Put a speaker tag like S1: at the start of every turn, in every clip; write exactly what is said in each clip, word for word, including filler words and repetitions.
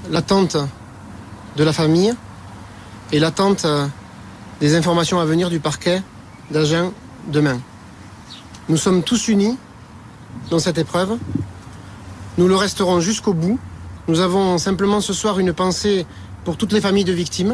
S1: l'attente de la famille et l'attente des informations à venir du parquet d'Agen demain. Nous sommes tous unis dans cette épreuve. Nous le resterons jusqu'au bout. Nous avons simplement ce soir une pensée pour toutes les familles de victimes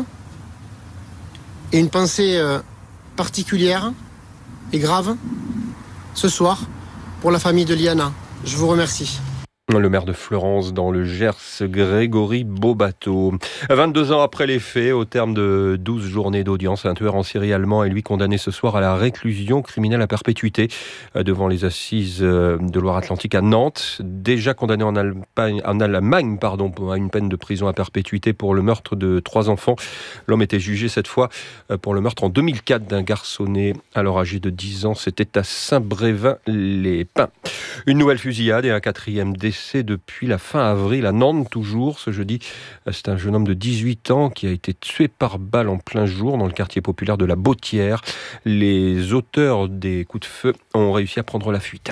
S1: et une pensée particulière et grave ce soir pour la famille de Liana. Je vous remercie.
S2: Le maire de Fleurance dans le Gers, Grégory Beaubateau. vingt-deux ans après les faits, au terme de douze journées d'audience, un tueur en série allemand est lui condamné ce soir à la réclusion criminelle à perpétuité devant les assises de Loire-Atlantique à Nantes. Déjà condamné en Allemagne, en Allemagne pardon, à une peine de prison à perpétuité pour le meurtre de trois enfants. L'homme était jugé cette fois pour le meurtre en deux mille quatre d'un garçonnet alors âgé de dix ans. C'était à Saint-Brévin-les-Pins. Une nouvelle fusillade et un quatrième décès depuis la fin avril à Nantes, toujours ce jeudi. C'est un jeune homme de dix-huit ans qui a été tué par balle en plein jour dans le quartier populaire de la Bautière. Les auteurs des coups de feu ont réussi à prendre la fuite.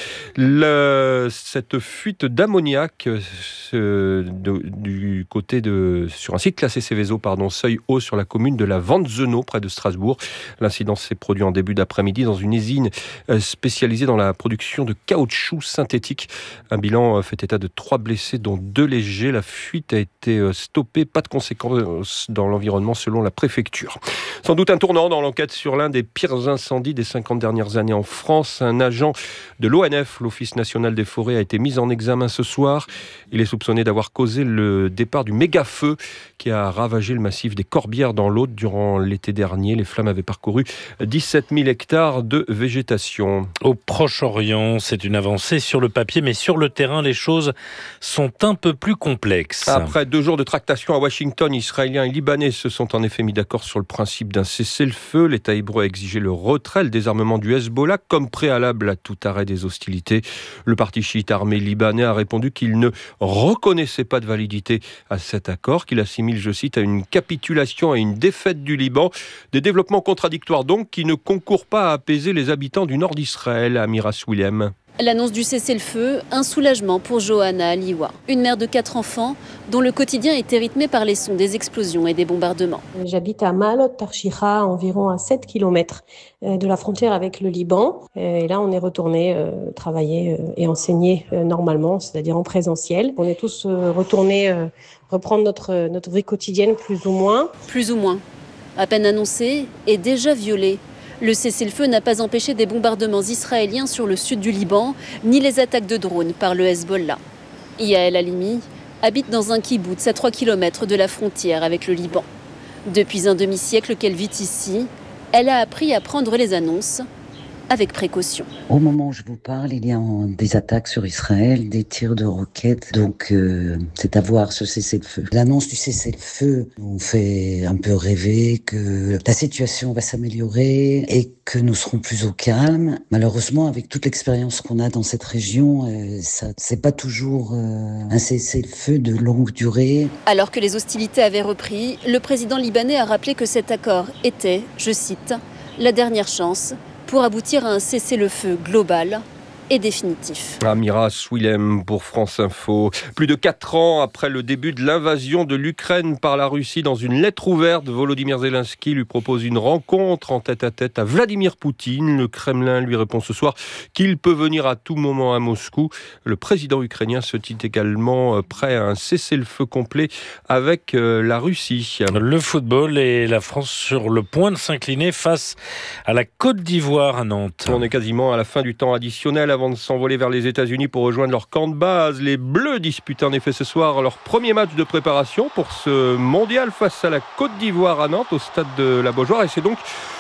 S2: Le, cette fuite d'ammoniac euh, de, du côté de sur un site classé Céveso, pardon, seuil haut sur la commune de la Ventzeno près de Strasbourg. L'incident s'est produit en début d'après-midi dans une usine euh, spécialisée dans la production de caoutchouc synthétique. Un bilan fait état de trois blessés, dont deux légers. La fuite a été stoppée, pas de conséquences dans l'environnement selon la préfecture. Sans doute un tournant dans l'enquête sur l'un des pires incendies des cinquante dernières années en France. Un agent de l'O N F, l'Office national des forêts, a été mis en examen ce soir. Il est soupçonné d'avoir causé le départ du méga-feu qui a ravagé le massif des Corbières dans l'Aude durant l'été dernier. Les flammes avaient parcouru dix-sept mille hectares de végétation.
S3: Au Proche-Orient, c'est une avancée sur le papier, mais sur le terrain, les choses sont un peu plus complexes.
S2: Après deux jours de tractation à Washington, Israéliens et Libanais se sont en effet mis d'accord sur le principe d'un cessez-le-feu. L'État hébreu a exigé le retrait, le désarmement du Hezbollah comme préalable à tout arrêt des hostilités. Le parti chiite armé libanais a répondu qu'il ne reconnaissait pas de validité à cet accord, qu'il assimile, je cite, à une capitulation et une défaite du Liban. Des développements contradictoires donc qui ne concourent pas à apaiser les habitants du nord d'Israël. Amira Swilem.
S4: L'annonce du cessez-le-feu, un soulagement pour Johanna Aliwa, une mère de quatre enfants dont le quotidien était rythmé par les sons des explosions et des bombardements.
S5: J'habite à Maalot Tarshiha, environ à sept kilomètres de la frontière avec le Liban. Et là, on est retourné euh, travailler et enseigner euh, normalement, c'est-à-dire en présentiel. On est tous euh, retournés euh, reprendre notre, notre vie quotidienne, plus ou moins.
S4: Plus ou moins. À peine annoncé et déjà violé. Le cessez-le-feu n'a pas empêché des bombardements israéliens sur le sud du Liban, ni les attaques de drones par le Hezbollah. Yael Halimi habite dans un kibboutz à trois kilomètres de la frontière avec le Liban. Depuis un demi-siècle qu'elle vit ici, elle a appris à prendre les annonces avec précaution.
S6: Au moment où je vous parle, il y a des attaques sur Israël, des tirs de roquettes, donc euh, c'est à voir ce cessez-le-feu. L'annonce du cessez-le-feu nous fait un peu rêver que la situation va s'améliorer et que nous serons plus au calme. Malheureusement, avec toute l'expérience qu'on a dans cette région, euh, ça, c'est pas toujours euh, un cessez-le-feu de longue durée.
S4: Alors que les hostilités avaient repris, le président libanais a rappelé que cet accord était, je cite, la dernière chance pour aboutir à un cessez-le-feu global et définitif.
S2: Amira Swilem pour France Info. Plus de quatre ans après le début de l'invasion de l'Ukraine par la Russie, dans une lettre ouverte, Volodymyr Zelensky lui propose une rencontre en tête-à-tête à Vladimir Poutine. Le Kremlin lui répond ce soir qu'il peut venir à tout moment à Moscou. Le président ukrainien se dit également prêt à un cessez-le-feu complet avec la Russie.
S3: Le football et la France sur le point de s'incliner face à la Côte d'Ivoire à Nantes.
S2: On est quasiment à la fin du temps additionnel avant de s'envoler vers les États-Unis pour rejoindre leur camp de base. Les Bleus disputent en effet ce soir leur premier match de préparation pour ce mondial face à la Côte d'Ivoire à Nantes, au stade de la Beaujoire. Et c'est donc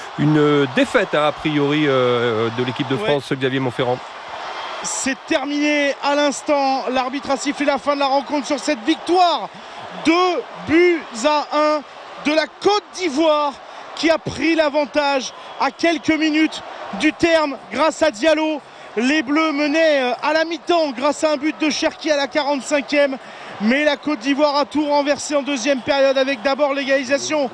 S2: une défaite, hein, a priori, euh, de l'équipe de France, ouais. Xavier Montferrand.
S7: C'est terminé à l'instant. L'arbitre a sifflé la fin de la rencontre sur cette victoire. Deux buts à un de la Côte d'Ivoire qui a pris l'avantage à quelques minutes du terme grâce à Diallo. Les Bleus menaient à la mi-temps grâce à un but de Cherki à la quarante-cinquième. Mais la Côte d'Ivoire a tout renversé en deuxième période avec d'abord l'égalisation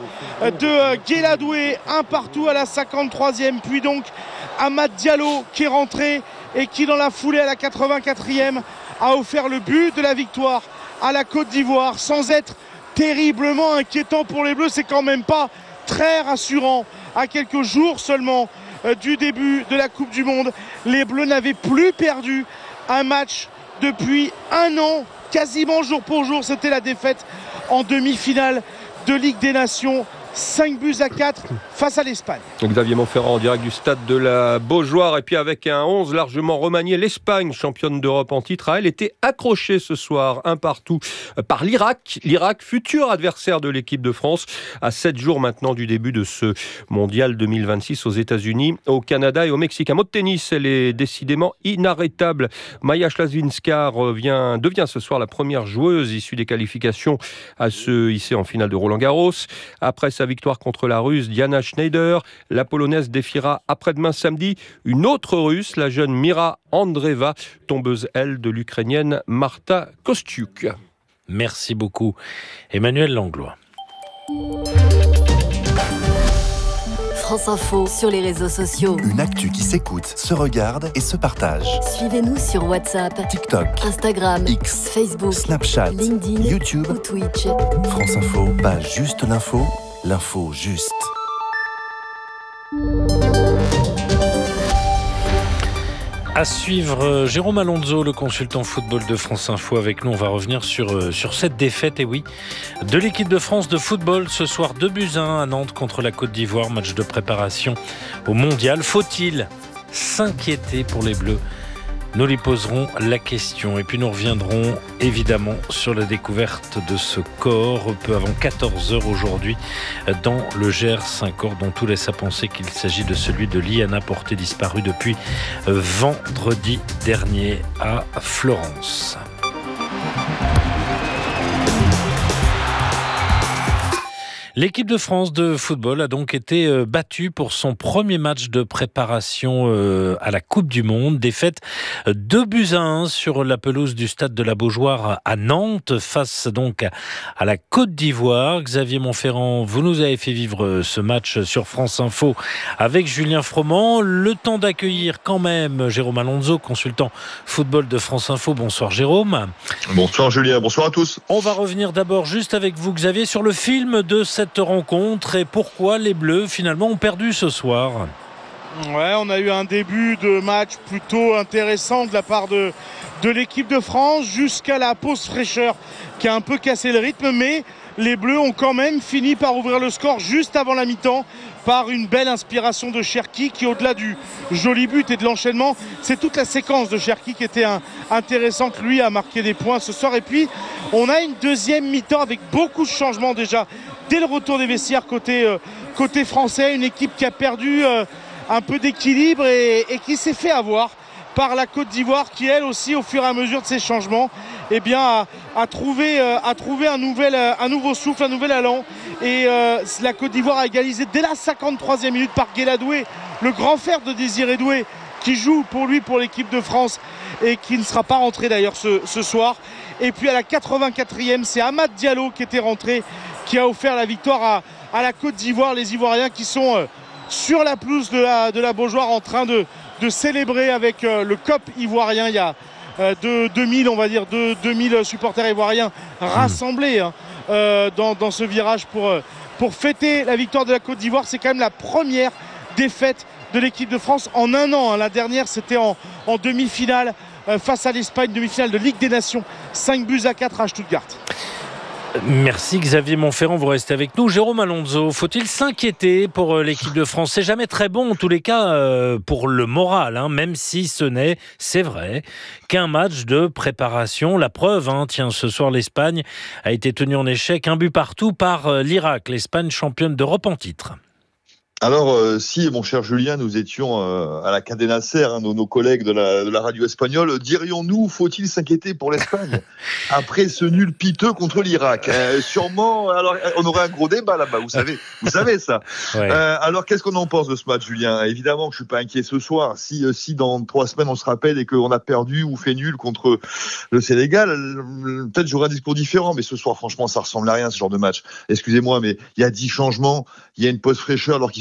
S7: de Guéladoué, un partout à la cinquante-troisième. Puis donc Amad Diallo qui est rentré et qui dans la foulée à la quatre-vingt-quatrième a offert le but de la victoire à la Côte d'Ivoire, sans être terriblement inquiétant pour les Bleus. C'est quand même pas très rassurant. À quelques jours seulement euh, du début de la Coupe du Monde, les Bleus n'avaient plus perdu un match depuis un an, quasiment jour pour jour. C'était la défaite en demi-finale de Ligue des Nations, cinq buts à quatre face à l'Espagne.
S2: Xavier Montferrand en direct du stade de la Beaujoire, et puis avec un onze largement remanié, l'Espagne, championne d'Europe en titre, a elle été accrochée ce soir un partout par l'Irak. L'Irak, futur adversaire de l'équipe de France, à sept jours maintenant du début de ce mondial deux mille vingt-six aux États-Unis, au Canada et au Mexique. Un mot de tennis, elle est décidément inarrêtable. Maja Śląska revient, devient ce soir la première joueuse issue des qualifications à se hisser en finale de Roland-Garros. Après sa victoire contre la Russe Diana Schneider, la Polonaise défiera après-demain samedi une autre Russe, la jeune Mira Andreeva, tombeuse elle de l'Ukrainienne Marta Kostyuk.
S3: Merci beaucoup, Emmanuel Langlois.
S8: France Info sur les réseaux sociaux.
S9: Une actu qui s'écoute, se regarde et se partage.
S8: Suivez-nous sur WhatsApp,
S9: TikTok,
S8: Instagram,
S9: X,
S8: Facebook,
S9: Snapchat,
S8: LinkedIn,
S9: YouTube
S8: ou Twitch.
S9: France Info, pas juste l'info, l'info juste.
S3: À suivre, Jérôme Alonso, le consultant football de France Info avec nous. On va revenir sur, sur cette défaite, et oui, de l'équipe de France de football ce soir, deux buts à un à Nantes contre la Côte d'Ivoire, match de préparation au mondial. Faut-il s'inquiéter pour les Bleus ? Nous lui poserons la question, et puis nous reviendrons évidemment sur la découverte de ce corps peu avant quatorze heures aujourd'hui dans le Gers, un corps dont tout laisse à penser qu'il s'agit de celui de Liana, portée disparue depuis vendredi dernier à Florence. L'équipe de France de football a donc été battue pour son premier match de préparation à la Coupe du Monde. Défaite deux buts à un sur la pelouse du stade de la Beaujoire à Nantes, face donc à la Côte d'Ivoire. Xavier Montferrand, vous nous avez fait vivre ce match sur France Info avec Julien Froment. Le temps d'accueillir quand même Jérôme Alonso, consultant football de France Info. Bonsoir Jérôme.
S10: Bonsoir Julien, bonsoir à tous.
S3: On va revenir d'abord juste avec vous Xavier sur le film de cette rencontre et pourquoi les Bleus finalement ont perdu ce soir.
S7: Ouais, on a eu un début de match plutôt intéressant de la part de, de l'équipe de France jusqu'à la pause fraîcheur qui a un peu cassé le rythme, mais les Bleus ont quand même fini par ouvrir le score juste avant la mi-temps par une belle inspiration de Cherki qui, au-delà du joli but et de l'enchaînement, c'est toute la séquence de Cherki qui était un, intéressante. Lui a marqué des points ce soir, et puis on a une deuxième mi-temps avec beaucoup de changements déjà dès le retour des vestiaires côté, euh, côté français, une équipe qui a perdu euh, un peu d'équilibre et, et qui s'est fait avoir par la Côte d'Ivoire qui, elle aussi, au fur et à mesure de ces changements, eh bien, a, a, trouvé, euh, a trouvé un, nouvel, euh, un nouveau souffle, un nouvel allant. Et euh, la Côte d'Ivoire a égalisé dès la cinquante-troisième minute par Guéla Doué, le grand frère de Désiré Doué, qui joue pour lui, pour l'équipe de France, et qui ne sera pas rentré d'ailleurs ce, ce soir. Et puis à la quatre-vingt-quatrième, c'est Amad Diallo qui était rentré, qui a offert la victoire à, à la Côte d'Ivoire. Les Ivoiriens qui sont euh, sur la pelouse de la, de la Beaujoire en train de, de célébrer avec euh, le C O P ivoirien. Il y a euh, de, deux mille, on va dire, de, deux mille supporters ivoiriens rassemblés hein, euh, dans, dans ce virage pour, euh, pour fêter la victoire de la Côte d'Ivoire. C'est quand même la première défaite de l'équipe de France en un an. Hein. La dernière, c'était en, en demi-finale euh, face à l'Espagne, demi-finale de Ligue des Nations. cinq buts à quatre à Stuttgart.
S3: Merci Xavier Montferrand, vous restez avec nous. Jérôme Alonso, faut-il s'inquiéter pour l'équipe de France ? C'est jamais très bon en tous les cas euh, pour le moral, hein, même si ce n'est, c'est vrai, qu'un match de préparation. La preuve, hein, tiens, ce soir l'Espagne a été tenue en échec, un but partout par euh, l'Irak, l'Espagne championne d'Europe en titre.
S10: Alors, euh, si, mon cher Julien, nous étions euh, à la Cadena Ser, hein, nos, nos collègues de la, de la radio espagnole, dirions-nous, faut-il s'inquiéter pour l'Espagne après ce nul piteux contre l'Irak euh, Sûrement, alors on aurait un gros débat là-bas, vous savez, vous savez ça. Ouais. Euh, alors, qu'est-ce qu'on en pense de ce match, Julien ? Évidemment que je suis pas inquiet ce soir. Si, euh, si dans trois semaines on se rappelle et qu'on a perdu ou fait nul contre le Sénégal, peut-être j'aurai un discours différent. Mais ce soir, franchement, ça ressemble à rien ce genre de match. Excusez-moi, mais il y a dix changements, il y a une pause fraîcheur alors qu'il fait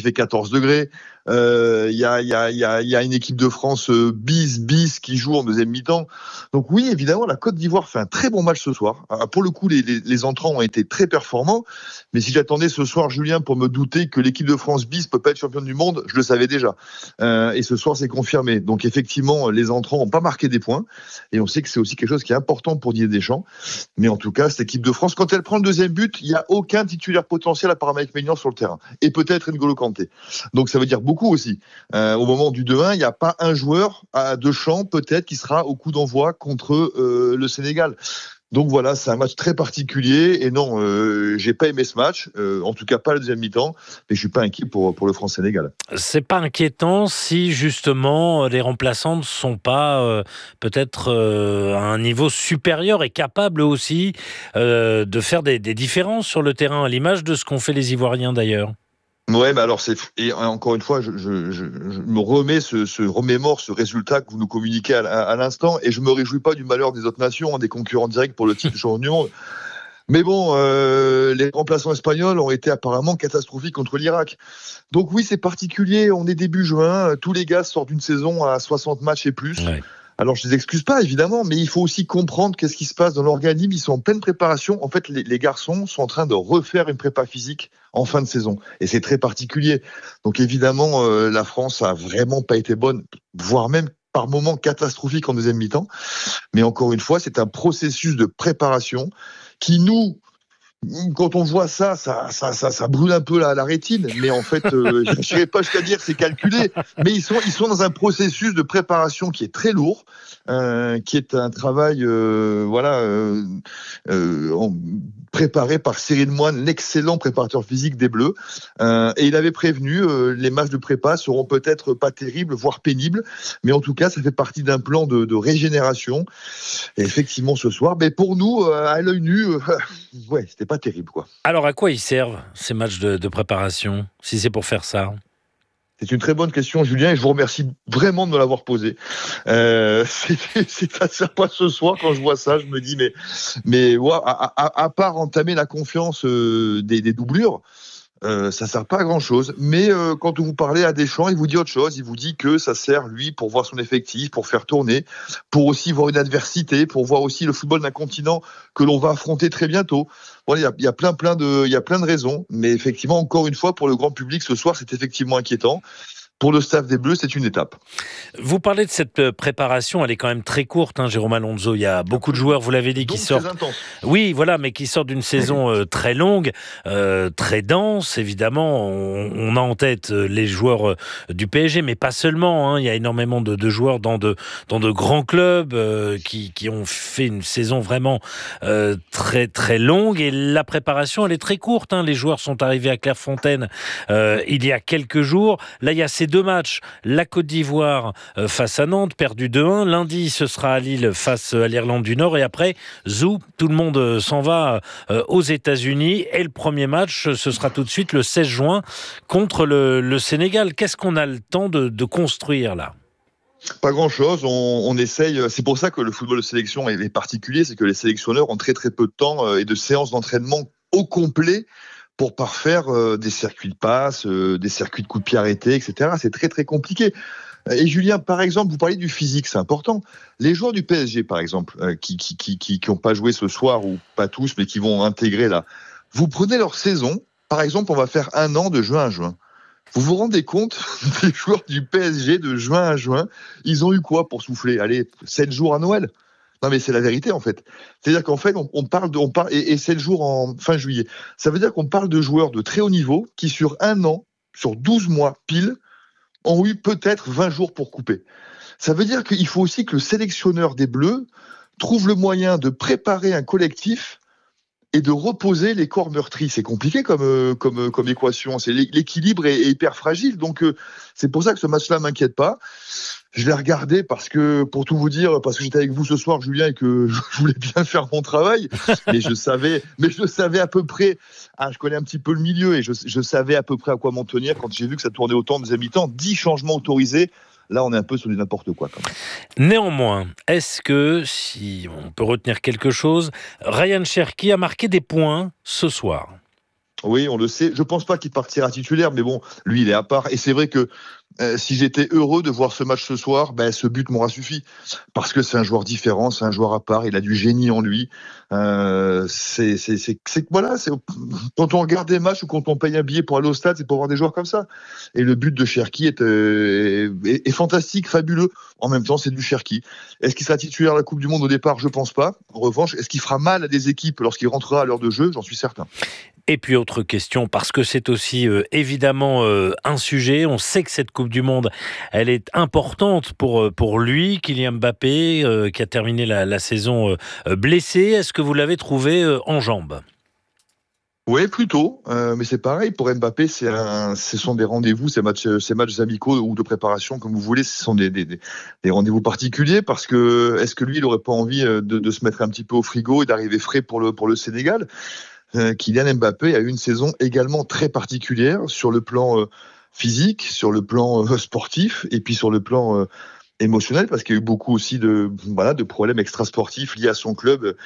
S10: fait quatorze degrés. Il euh, y, a, y, a, y, a, y a une équipe de France euh, bis, bis qui joue en deuxième mi-temps. Donc oui, évidemment, la Côte d'Ivoire fait un très bon match ce soir. Alors, pour le coup, les, les, les entrants ont été très performants. Mais si j'attendais ce soir, Julien, pour me douter que l'équipe de France bis peut pas être championne du monde, je le savais déjà. Euh, et ce soir, c'est confirmé. Donc effectivement, les entrants n'ont pas marqué des points. Et on sait que c'est aussi quelque chose qui est important pour Didier Deschamps. Mais en tout cas, cette équipe de France, quand elle prend le deuxième but, il n'y a aucun titulaire potentiel à part Mike Maignan sur le terrain. Et peut-être N'Golo Kanté. Donc ça veut dire beaucoup aussi. Euh, au moment du deux un, il n'y a pas un joueur à Deschamps, peut-être, qui sera au coup d'envoi contre euh, le Sénégal. Donc voilà, c'est un match très particulier. Et non, euh, j'ai pas aimé ce match, euh, en tout cas pas le deuxième mi-temps, mais je suis pas inquiet pour, pour le France-Sénégal.
S3: C'est pas inquiétant si justement les remplaçants ne sont pas euh, peut-être euh, à un niveau supérieur et capables aussi euh, de faire des, des différences sur le terrain, à l'image de ce qu'ont fait les Ivoiriens d'ailleurs.
S10: Ouais, mais alors c'est et encore une fois, je, je, je, je me remets ce, ce remémore ce résultat que vous nous communiquez à, à, à l'instant, et je me réjouis pas du malheur des autres nations, hein, des concurrents directs pour le titre de champion du monde. Mais bon, euh, les remplaçants espagnols ont été apparemment catastrophiques contre l'Irak. Donc oui, c'est particulier. On est début juin, tous les gars sortent d'une saison à soixante matchs et plus. Ouais. Alors, je ne les excuse pas, évidemment, mais il faut aussi comprendre qu'est-ce qui se passe dans l'organisme. Ils sont en pleine préparation. En fait, les, les garçons sont en train de refaire une prépa physique en fin de saison. Et c'est très particulier. Donc, évidemment, euh, la France a vraiment pas été bonne, voire même par moments catastrophique en deuxième mi-temps. Mais encore une fois, c'est un processus de préparation qui, nous, quand on voit ça, ça, ça, ça, ça brûle un peu la, la rétine. Mais en fait, euh, je n'irai pas jusqu'à dire que c'est calculé. Mais ils sont, ils sont dans un processus de préparation qui est très lourd, euh, qui est un travail, euh, voilà, euh, euh, préparé par Cyril Moine, l'excellent préparateur physique des Bleus. Euh, et il avait prévenu, euh, les matchs de prépa seront peut-être pas terribles, voire pénibles, mais en tout cas, ça fait partie d'un plan de, de régénération. Et effectivement, ce soir, mais pour nous, euh, à l'œil nu, euh, ouais, c'était pas terrible, quoi.
S3: Alors, à quoi ils servent, ces matchs de, de préparation, si c'est pour faire ça ?
S10: C'est une très bonne question, Julien, et je vous remercie vraiment de me l'avoir posée. Euh, c'est, c'est, ça ne sert pas ce soir, quand je vois ça, je me dis, mais, mais ouais, à, à, à part entamer la confiance euh, des, des doublures, Euh, ça sert pas à grand chose, mais euh, quand vous parlez à Deschamps, il vous dit autre chose. Il vous dit que ça sert lui pour voir son effectif, pour faire tourner, pour aussi voir une adversité, pour voir aussi le football d'un continent que l'on va affronter très bientôt. Voilà, il y a, il y a plein, plein de, il y a plein de raisons, mais effectivement, encore une fois, pour le grand public ce soir, c'est effectivement inquiétant. Pour le staff des Bleus, c'est une étape.
S3: Vous parlez de cette préparation, elle est quand même très courte, hein, Jérôme Alonso. Il y a beaucoup de joueurs, vous l'avez dit,
S10: Donc,
S3: qui sortent.
S10: Très intense.
S3: Oui, voilà, mais qui sortent d'une saison euh, très longue, euh, très dense. Évidemment, on, on a en tête les joueurs euh, du P S G, mais pas seulement. Hein. Il y a énormément de, de joueurs dans de dans de grands clubs euh, qui qui ont fait une saison vraiment euh, très très longue. Et la préparation, elle est très courte. Hein. Les joueurs sont arrivés à Clairefontaine euh, il y a quelques jours. Là, il y a ces deux matchs, la Côte d'Ivoire euh, face à Nantes, perdu deux un. Lundi, ce sera à Lille face à l'Irlande du Nord. Et après, zou, tout le monde euh, s'en va euh, aux États-Unis. Et le premier match, ce sera tout de suite le seize juin contre le, le Sénégal. Qu'est-ce qu'on a le temps de, de construire là ?
S10: Pas grand-chose, on, on essaye, c'est pour ça que le football de sélection est, est particulier, c'est que les sélectionneurs ont très très peu de temps euh, et de séances d'entraînement au complet pour parfaire euh, des circuits de passe, euh, des circuits de coups de pied arrêtés, et cetera. C'est très très compliqué. Et Julien, par exemple, vous parlez du physique, c'est important. Les joueurs du P S G, par exemple, euh, qui qui qui qui qui ont pas joué ce soir, ou pas tous, mais qui vont intégrer là. Vous prenez leur saison, par exemple, on va faire un an de juin à juin. Vous vous rendez compte des joueurs du P S G de juin à juin, ils ont eu quoi pour souffler ? Allez, sept jours à Noël. Non, mais c'est la vérité, en fait. C'est-à-dire qu'en fait, on, on parle de, on parle, et, et c'est le jour en fin juillet. Ça veut dire qu'on parle de joueurs de très haut niveau qui, sur un an, sur douze mois pile, ont eu peut-être vingt jours pour couper. Ça veut dire qu'il faut aussi que le sélectionneur des Bleus trouve le moyen de préparer un collectif et de reposer les corps meurtris. C'est compliqué comme, comme, comme équation. C'est, l'équilibre est, est hyper fragile. Donc, euh, c'est pour ça que ce match-là m'inquiète pas. Je l'ai regardé parce que, pour tout vous dire, parce que j'étais avec vous ce soir, Julien, et que je voulais bien faire mon travail, mais je savais, mais je savais à peu près, ah, je connais un petit peu le milieu, et je, je savais à peu près à quoi m'en tenir quand j'ai vu que ça tournait autant en deuxième mi-temps. dix changements autorisés. Là, on est un peu sur du n'importe quoi, quand même.
S3: Néanmoins, est-ce que, si on peut retenir quelque chose, Ryan Cherki a marqué des points ce soir ?
S10: Oui, on le sait. Je pense pas qu'il partira titulaire, mais bon, lui, il est à part. Et c'est vrai que euh, si j'étais heureux de voir ce match ce soir, ben, ce but m'aura suffi. Parce que c'est un joueur différent, c'est un joueur à part, il a du génie en lui. Euh, c'est, c'est, c'est, c'est, voilà, c'est, quand on regarde des matchs ou quand on paye un billet pour aller au stade, c'est pour voir des joueurs comme ça. Et le but de Cherki est, euh, est, est fantastique, fabuleux. En même temps, c'est du Cherki. Est-ce qu'il sera titulaire à la Coupe du Monde au départ ? Je pense pas. En revanche, est-ce qu'il fera mal à des équipes lorsqu'il rentrera à l'heure de jeu ? J'en suis certain.
S3: Et puis autre question, parce que c'est aussi euh, évidemment euh, un sujet, on sait que cette Coupe du Monde, elle est importante pour, pour lui, Kylian Mbappé, euh, qui a terminé la, la saison euh, blessé. Est-ce que vous l'avez trouvé euh, en jambes ?
S10: Oui, plutôt, euh, mais c'est pareil, pour Mbappé, c'est un, ce sont des rendez-vous, ces matchs, ces matchs amicaux ou de préparation, comme vous voulez, ce sont des, des, des rendez-vous particuliers, parce que est-ce que lui, il n'aurait pas envie de, de se mettre un petit peu au frigo et d'arriver frais pour le, pour le Sénégal ? Euh, Kylian Mbappé a eu une saison également très particulière sur le plan euh, physique, sur le plan euh, sportif et puis sur le plan euh, émotionnel, parce qu'il y a eu beaucoup aussi de, voilà, de problèmes extrasportifs liés à son club euh,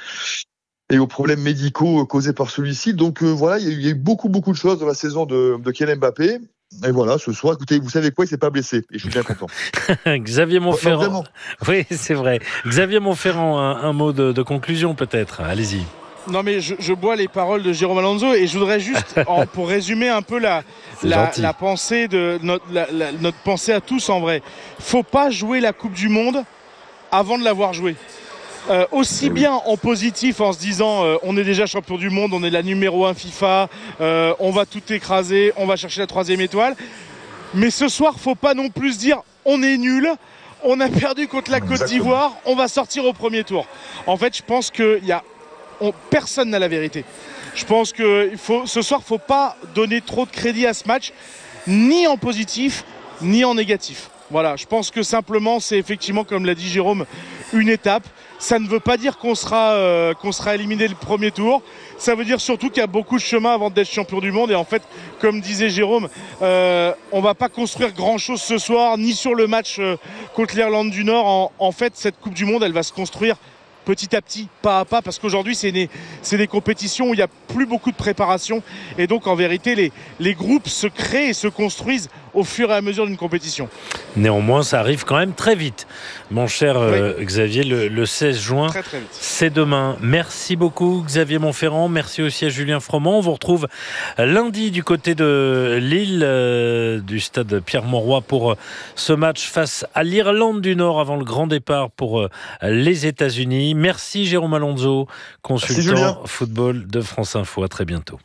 S10: et aux problèmes médicaux euh, causés par celui-ci. Donc euh, voilà, il y, a eu, il y a eu beaucoup beaucoup de choses dans la saison de, de Kylian Mbappé. Et voilà, ce soir, écoutez, vous savez quoi, il s'est pas blessé et je suis bien content.
S3: Xavier Monferrand.
S10: Non,
S3: oui, c'est vrai. Xavier Monferrand, un, un mot de, de conclusion peut-être. Allez-y.
S7: Non mais je, je bois les paroles de Jérôme Alonso et je voudrais juste, en, pour résumer un peu la, la, la pensée de notre, la, la, notre pensée à tous en vrai, faut pas jouer la Coupe du Monde avant de l'avoir jouée. Euh, aussi bien en positif en se disant euh, on est déjà champion du monde, on est la numéro un FIFA, euh, on va tout écraser, on va chercher la troisième étoile. Mais ce soir, faut pas non plus dire on est nul, on a perdu contre la Côte d'Ivoire, on va sortir au premier tour. En fait, je pense qu'il y a On, personne n'a la vérité. Je pense que il faut, ce soir, il ne faut pas donner trop de crédit à ce match, ni en positif, ni en négatif. Voilà, je pense que simplement, c'est effectivement, comme l'a dit Jérôme, une étape. Ça ne veut pas dire qu'on sera, euh, qu'on sera éliminé le premier tour. Ça veut dire surtout qu'il y a beaucoup de chemin avant d'être champion du monde. Et en fait, comme disait Jérôme, euh, on ne va pas construire grand-chose ce soir, ni sur le match euh, contre l'Irlande du Nord. En, en fait, cette Coupe du Monde, elle va se construire petit à petit, pas à pas, parce qu'aujourd'hui c'est des, c'est des compétitions où il n'y a plus beaucoup de préparation et donc en vérité les, les groupes se créent et se construisent au fur et à mesure d'une compétition.
S3: Néanmoins, ça arrive quand même très vite. Mon cher oui. euh, Xavier, le, le seize juin,
S7: très, très
S3: c'est demain. Merci beaucoup Xavier Monferrand, merci aussi à Julien Froment. On vous retrouve lundi du côté de Lille, euh, du stade Pierre-Mauroy pour euh, ce match face à l'Irlande du Nord avant le grand départ pour euh, les États-Unis. Merci Jérôme Alonso, consultant football de France Info. À très bientôt.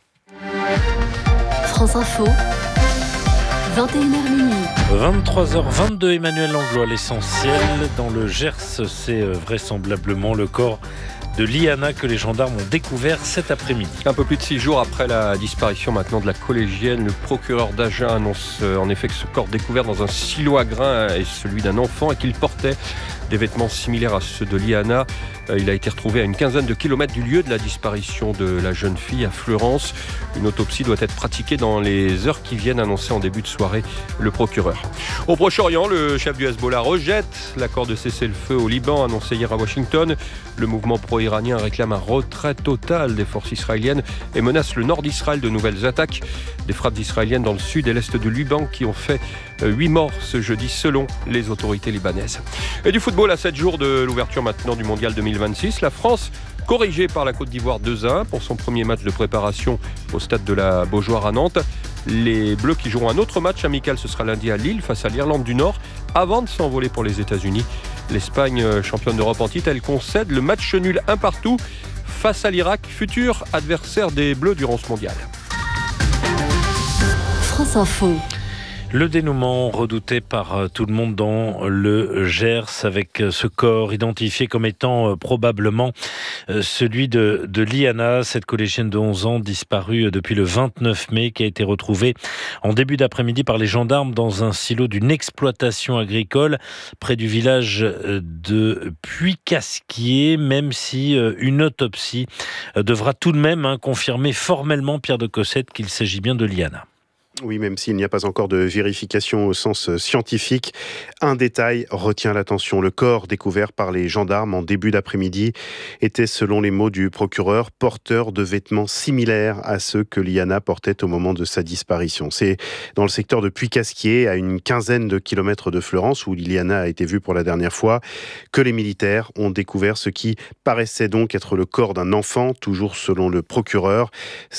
S8: France Info. vingt et une heures minuit.
S3: vingt-trois heures vingt-deux, Emmanuel Langlois, l'essentiel. Dans le Gers, c'est vraisemblablement le corps de Liana que les gendarmes ont découvert cet après-midi.
S2: Un peu plus de six jours après la disparition maintenant de la collégienne, le procureur d'Agen annonce en effet que ce corps découvert dans un silo à grains est celui d'un enfant et qu'il portait des vêtements similaires à ceux de Liana. Il a été retrouvé à une quinzaine de kilomètres du lieu de la disparition de la jeune fille à Fleurance. Une autopsie doit être pratiquée dans les heures qui viennent, annoncer en début de soirée le procureur. Au Proche-Orient, le chef du Hezbollah rejette l'accord de cessez-le-feu au Liban annoncé hier à Washington. Le mouvement pro-iranien réclame un retrait total des forces israéliennes et menace le nord d'Israël de nouvelles attaques. Des frappes israéliennes dans le sud et l'est du Liban qui ont fait huit morts ce jeudi selon les autorités libanaises. Et du football à sept jours de l'ouverture maintenant du mondial deux mille vingt-six. La France corrigée par la Côte d'Ivoire deux à un pour son premier match de préparation au stade de la Beaujoire à Nantes. Les Bleus qui joueront un autre match amical, ce sera lundi à Lille face à l'Irlande du Nord avant de s'envoler pour les États-Unis. L'Espagne, championne d'Europe en titre, elle concède le match nul un partout face à l'Irak, futur adversaire des Bleus durant ce mondial.
S8: France Info.
S3: Le dénouement redouté par tout le monde dans le Gers avec ce corps identifié comme étant probablement celui de, de Liana, cette collégienne de onze ans disparue depuis le vingt-neuf mai qui a été retrouvée en début d'après-midi par les gendarmes dans un silo d'une exploitation agricole près du village de Puy-Casquier, même si une autopsie devra tout de même hein, confirmer formellement, Pierre de Cossette, qu'il s'agit bien de Liana.
S11: Oui, même s'il n'y a pas encore de vérification au sens scientifique, un détail retient l'attention. Le corps découvert par les gendarmes en début d'après-midi était, selon les mots du procureur, porteur de vêtements similaires à ceux que Liana portait au moment de sa disparition. C'est dans le secteur de Puy-Casquier, à une quinzaine de kilomètres de Fleurance, où Liana a été vue pour la dernière fois, que les militaires ont découvert ce qui paraissait donc être le corps d'un enfant, toujours selon le procureur.